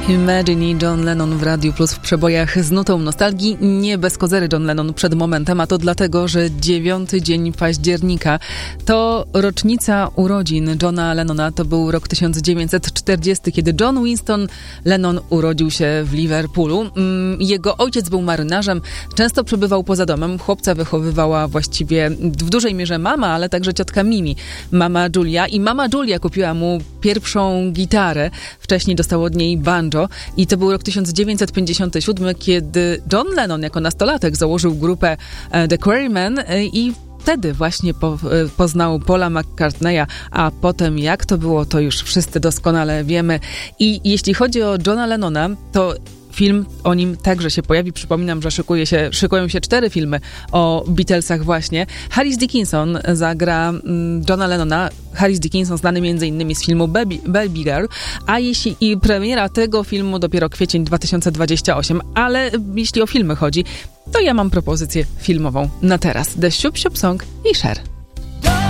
Imagine i John Lennon w Radiu Plus w przebojach z nutą nostalgii. Nie bez kozery John Lennon przed momentem, a to dlatego, że 9 dzień października to rocznica urodzin Johna Lennona. To był rok 1940, kiedy John Winston Lennon urodził się w Liverpoolu. Jego ojciec był marynarzem, często przebywał poza domem. Chłopca wychowywała właściwie w dużej mierze mama, ale także ciotka Mimi, mama Julia. I mama Julia kupiła mu pierwszą gitarę. Wcześniej dostał od niej banjo. I to był rok 1957, kiedy John Lennon jako nastolatek założył grupę The Quarrymen i wtedy właśnie poznał Paula McCartneya, a potem jak to było, to już wszyscy doskonale wiemy. I jeśli chodzi o Johna Lennona, to film o nim także się pojawi. Przypominam, że szykują się 4 filmy o Beatlesach właśnie. Harris Dickinson zagra Johna Lennona. Harris Dickinson znany m.in. z filmu Baby Girl, i premiera tego filmu dopiero kwiecień 2028. Ale jeśli o filmy chodzi, to ja mam propozycję filmową na teraz. The Shoop Shoop Song i Cher.